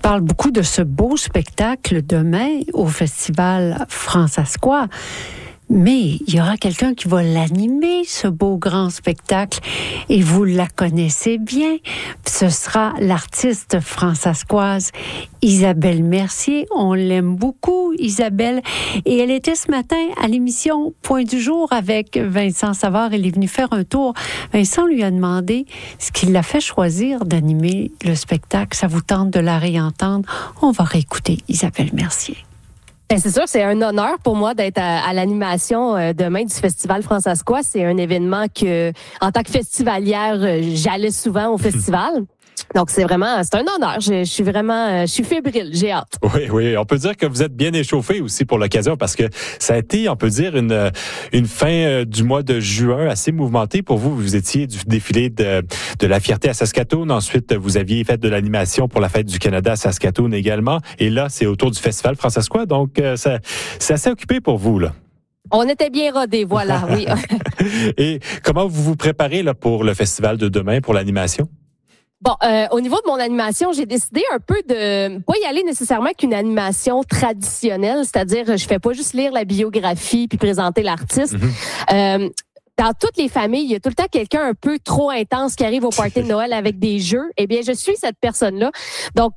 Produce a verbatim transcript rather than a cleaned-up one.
parle beaucoup de ce beau spectacle demain au Festival Francescois. Mais il y aura quelqu'un qui va l'animer, ce beau grand spectacle, et vous la connaissez bien. Ce sera l'artiste francescoise Isabelle Mercier. On l'aime beaucoup, Isabelle. Et elle était ce matin à l'émission Point du jour avec Vincent Savard. Elle est venue faire un tour. Vincent lui a demandé ce qui l'a fait choisir d'animer le spectacle. Ça vous tente de la réentendre? On va réécouter Isabelle Mercier. Ben c'est sûr, c'est un honneur pour moi d'être à, à l'animation euh, demain du Festival Francescois. C'est un événement que, en tant que festivalière, euh, j'allais souvent au festival. Donc, c'est vraiment, c'est un honneur. Je, je suis vraiment, je suis fébrile. J'ai hâte. Oui, oui. On peut dire que vous êtes bien échauffé aussi pour l'occasion parce que ça a été, on peut dire, une, une fin du mois de juin assez mouvementée pour vous. Vous étiez du défilé de, de la fierté à Saskatoon. Ensuite, vous aviez fait de l'animation pour la fête du Canada à Saskatoon également. Et là, c'est autour du Festival Francescois. Donc, ça, c'est assez occupé pour vous, là. On était bien rodés, voilà, oui. Et comment vous vous préparez là, pour le festival de demain, pour l'animation? Bon, euh, au niveau de mon animation, j'ai décidé un peu de pas y aller nécessairement avec une animation traditionnelle, c'est-à-dire je fais pas juste lire la biographie puis présenter l'artiste. Mm-hmm. Euh, Dans toutes les familles, il y a tout le temps quelqu'un un peu trop intense qui arrive au party de Noël avec des jeux. Eh bien, je suis cette personne-là. Donc,